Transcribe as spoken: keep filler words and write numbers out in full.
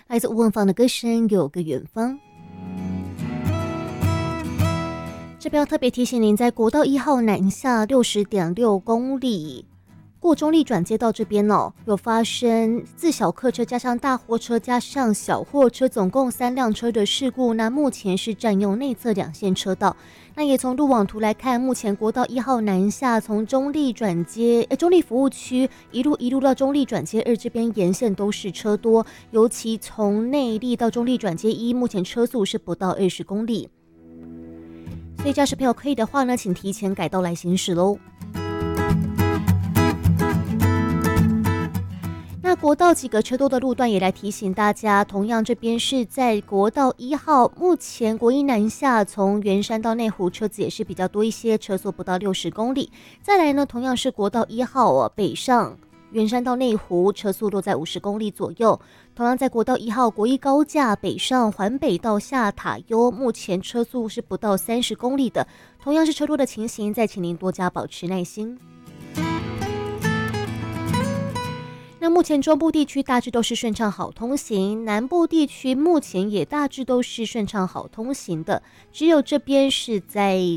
来自吴文芳的歌声《有个远方》。这边要特别提醒您，在国道一号南下六十点六公里过中立转接道这边哦，有发生自小客车加上大货车加上小货车总共三辆车的事故。那目前是占用内侧两线车道。那也从路网图来看，目前国道一号南下从中立转接、呃、中立服务区一路一路到中立转接二这边沿线都是车多，尤其从内坜到中立转接一，目前车速是不到二十公里。所以驾驶朋友可以的话呢，请提前改道来行驶喽。那国道几个车多的路段也来提醒大家，同样这边是在国道一号，目前国一南下从圆山到内湖车子也是比较多一些，车速不到六十公里。再来呢，同样是国道一号哦，北上圆山到内湖车速落在五十公里左右。同样在国道一号国一高架北上环北到下塔悠，目前车速是不到三十公里的，同样是车多的情形，再请您多加保持耐心。那目前中部地区大致都是顺畅好通行，南部地区目前也大致都是顺畅好通行的，只有这边是在